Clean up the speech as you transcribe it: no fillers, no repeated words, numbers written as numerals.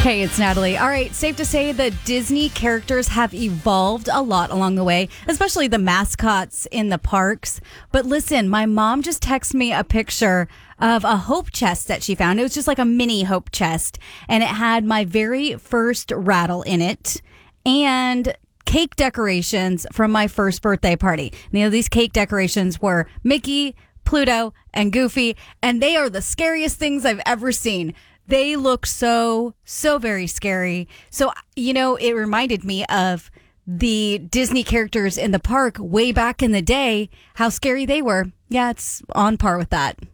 Hey, it's Natalie. All right, safe to say the Disney characters have evolved a lot along the way, especially the mascots in the parks. But listen, my mom just texted me a picture of a hope chest that she found. It was just like a mini hope chest, and it had my very first rattle in it and cake decorations from my first birthday party. These cake decorations were Mickey, Pluto, and Goofy, and they are the scariest things I've ever seen. They look so very scary. So, it reminded me of the Disney characters in the park way back in the day, how scary they were. Yeah, it's on par with that.